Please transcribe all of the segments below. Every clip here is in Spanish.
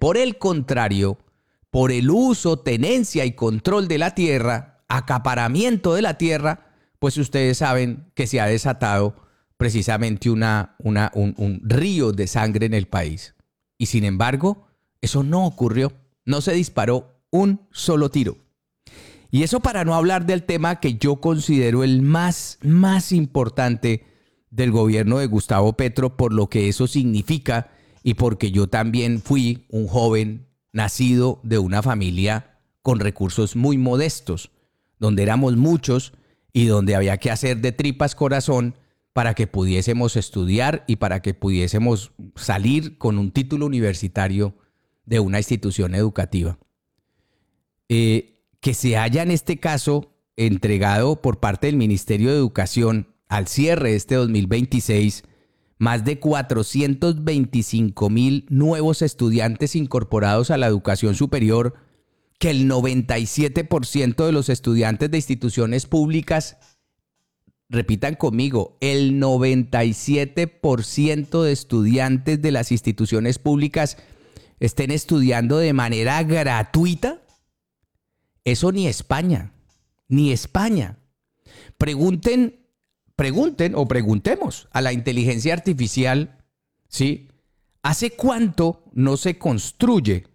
por el contrario, por el uso, tenencia y control de la tierra, acaparamiento de la tierra, pues ustedes saben que se ha desatado precisamente un río de sangre en el país. Y sin embargo, eso no ocurrió, no se disparó un solo tiro. Y eso para no hablar del tema que yo considero el más importante del gobierno de Gustavo Petro, por lo que eso significa y porque yo también fui un joven nacido de una familia con recursos muy modestos, donde éramos muchos y donde había que hacer de tripas corazón para que pudiésemos estudiar y para que pudiésemos salir con un título universitario de una institución educativa. Que se haya en este caso entregado por parte del Ministerio de Educación al cierre de este 2026 más de 425,000 nuevos estudiantes incorporados a la educación superior, que el 97% de los estudiantes de instituciones públicas, repitan conmigo, el 97% de estudiantes de las instituciones públicas estén estudiando de manera gratuita. Eso ni España. Preguntemos a la inteligencia artificial, ¿sí? ¿Hace cuánto no se construye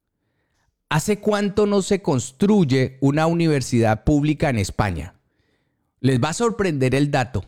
una universidad pública en España? Les va a sorprender el dato.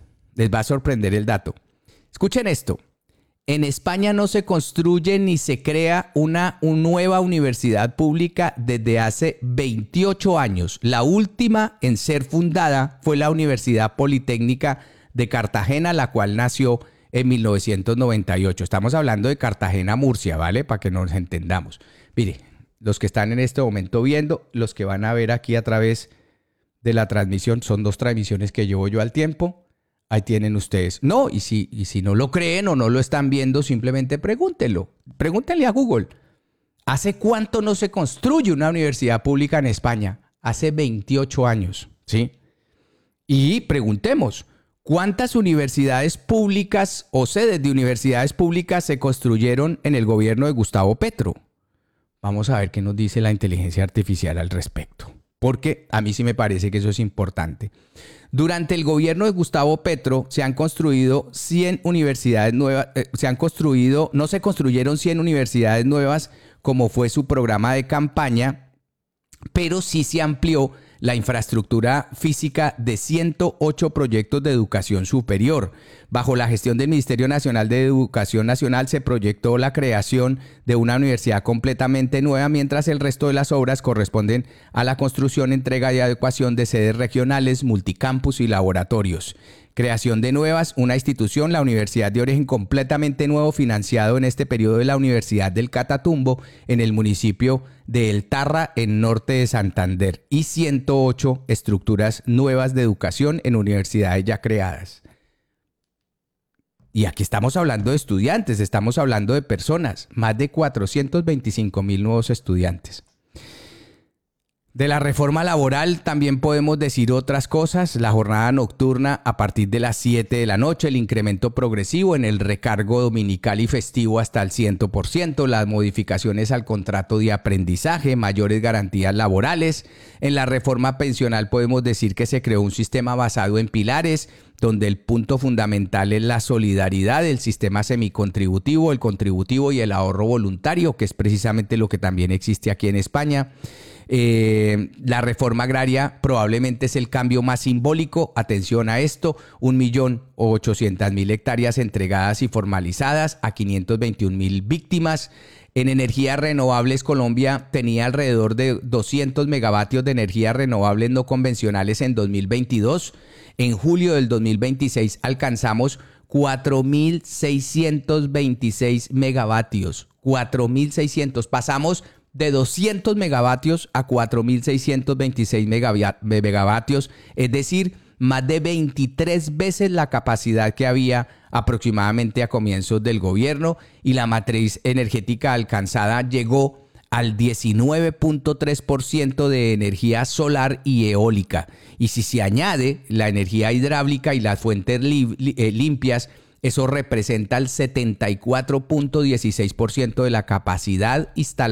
Escuchen esto. En España no se construye ni se crea una nueva universidad pública desde hace 28 años. La última en ser fundada fue la Universidad Politécnica de Cartagena, la cual nació en 1998. Estamos hablando de Cartagena, Murcia, ¿vale? Para que nos entendamos. Mire, los que están en este momento viendo, los que van a ver aquí a través de la transmisión, son 2 transmisiones que llevo yo al tiempo. Ahí tienen ustedes. No, y si no lo creen o no lo están viendo, simplemente pregúntenlo. Pregúntenle a Google. ¿Hace cuánto no se construye una universidad pública en España? Hace 28 años, ¿sí? Y preguntemos, ¿cuántas universidades públicas o sedes de universidades públicas se construyeron en el gobierno de Gustavo Petro? Vamos a ver qué nos dice la inteligencia artificial al respecto, porque a mí sí me parece que eso es importante. Durante el gobierno de Gustavo Petro se han construido 100 universidades nuevas, no se construyeron 100 universidades nuevas como fue su programa de campaña, pero sí se amplió la infraestructura física de 108 proyectos de educación superior. Bajo la gestión del Ministerio Nacional de Educación Nacional se proyectó la creación de una universidad completamente nueva, mientras el resto de las obras corresponden a la construcción, entrega y adecuación de sedes regionales, multicampus y laboratorios. Creación de nuevas, una institución, la Universidad de Origen completamente nuevo, financiado en este periodo de la Universidad del Catatumbo, en el municipio de El Tarra, en norte de Santander, y 108 estructuras nuevas de educación en universidades ya creadas. Y aquí estamos hablando de estudiantes, estamos hablando de personas, más de 425,000 nuevos estudiantes. De la reforma laboral también podemos decir otras cosas: la jornada nocturna a partir de las 7 de la noche, el incremento progresivo en el recargo dominical y festivo hasta el 100%, las modificaciones al contrato de aprendizaje, mayores garantías laborales. En la reforma pensional podemos decir que se creó un sistema basado en pilares, donde el punto fundamental es la solidaridad, el sistema semicontributivo, el contributivo y el ahorro voluntario, que es precisamente lo que también existe aquí en España. La reforma agraria probablemente es el cambio más simbólico. Atención a esto: 1.800.000 hectáreas entregadas y formalizadas a 521,000 víctimas. En energías renovables, Colombia tenía alrededor de 200 megavatios de energías renovables no convencionales en 2022. En julio del 2026 alcanzamos 4.626 megavatios. 4.600. Pasamos de 200 megavatios a 4.626 megavatios, es decir, más de 23 veces la capacidad que había aproximadamente a comienzos del gobierno, y la matriz energética alcanzada llegó al 19.3% de energía solar y eólica. Y si se añade la energía hidráulica y las fuentes limpias, eso representa el 74.16% de la capacidad instalada